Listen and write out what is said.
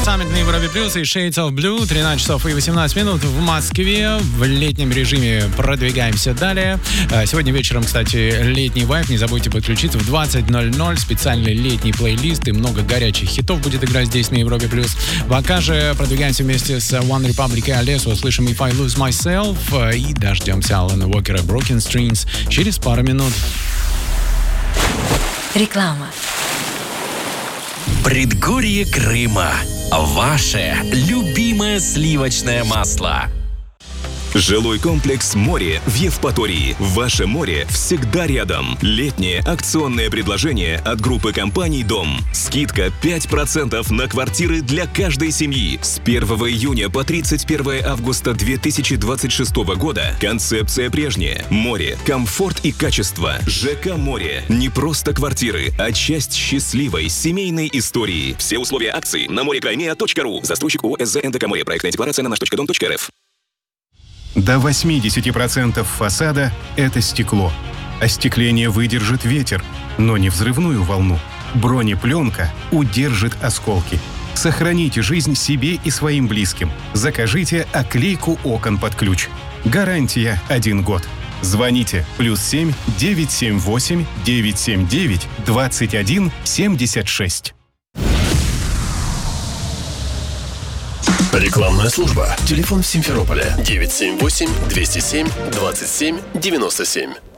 Summit на Европе Плюс и Shades of Blue. 13 часов и 18 минут в Москве. В летнем режиме продвигаемся далее. Сегодня вечером, кстати, летний вайб. Не забудьте подключиться в 20:00. Специальный летний плейлист и много горячих хитов будет играть здесь на Европе Плюс. Пока же продвигаемся вместе с One Republic и Алесо. Услышим If I Lose Myself и дождемся Алана Уокера Broken Strings через пару минут. Реклама. Предгорье Крыма. Ваше любимое сливочное масло. Жилой комплекс «Море» в Евпатории. Ваше море всегда рядом. Летнее акционное предложение от группы компаний «Дом». Скидка 5% на квартиры для каждой семьи. С 1 июня по 31 августа 2026 года концепция прежняя. Море, комфорт и качество. ЖК «Море». Не просто квартиры, а часть счастливой семейной истории. Все условия акции на morekrаймea.ru. Застройщик ООО СЗ НДК «Море». Проектная декларация на наш.дом.рф. До 80% фасада – это стекло. Остекление выдержит ветер, но не взрывную волну. Бронепленка удержит осколки. Сохраните жизнь себе и своим близким. Закажите оклейку окон под ключ. Гарантия 1 год. Звоните +7 978 979 21 76. Рекламная служба. Телефон в Симферополе 978-207-27-97.